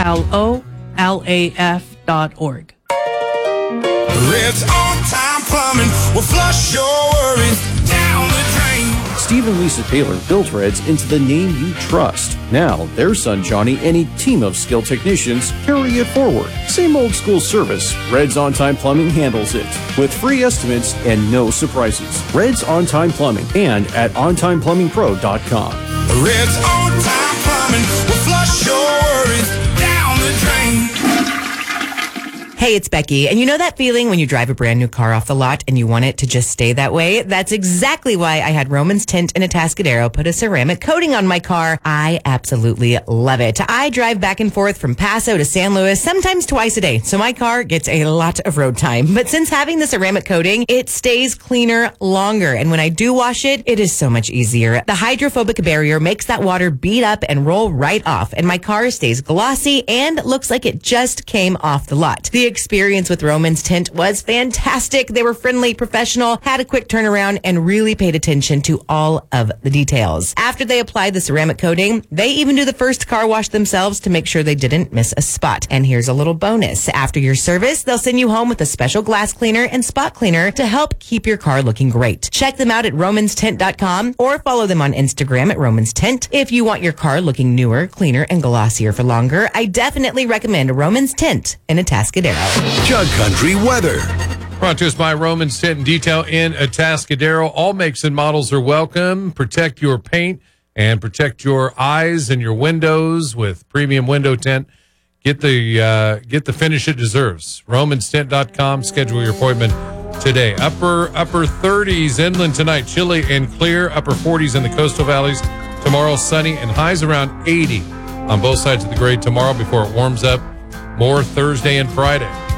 LOLAF.org. Red's on-time plumbing will flush your worries down the drain. Steve and Lisa Taylor built Reds into the name you trust. Now, their son Johnny and a team of skilled technicians carry it forward. Same old school service, Reds On Time Plumbing handles it. With free estimates and no surprises. Reds On Time Plumbing and at ontimeplumbingpro.com. Red's on-time plumbing will flush your worries down the drain. Hey, it's Becky. And you know that feeling when you drive a brand new car off the lot and you want it to just stay that way? That's exactly why I had Romans Tint in Atascadero put a ceramic coating on my car. I absolutely love it. I drive back and forth from Paso to San Luis, sometimes twice a day, so my car gets a lot of road time. But since having the ceramic coating, it stays cleaner longer. And when I do wash it, it is so much easier. The hydrophobic barrier makes that water bead up and roll right off. And my car stays glossy and looks like it just came off the lot. The experience with Romans Tint was fantastic. They were friendly, professional, had a quick turnaround, and really paid attention to all of the details. After they applied the ceramic coating, they even do the first car wash themselves to make sure they didn't miss a spot. And here's a little bonus. After your service, they'll send you home with a special glass cleaner and spot cleaner to help keep your car looking great. Check them out at romanstint.com or follow them on Instagram at Romans Tint. If you want your car looking newer, cleaner, and glossier for longer, I definitely recommend Romans Tint in Atascadero. Jug Country weather. Brought to us by Romans Tint and Detail in Atascadero. All makes and models are welcome. Protect your paint and protect your eyes and your windows with premium window tint. Get the finish it deserves. RomansTint.com. Schedule your appointment today. Upper 30s inland tonight. Chilly and clear. Upper 40s in the coastal valleys. Tomorrow sunny and highs around 80 on both sides of the grade tomorrow before it warms up more Thursday and Friday.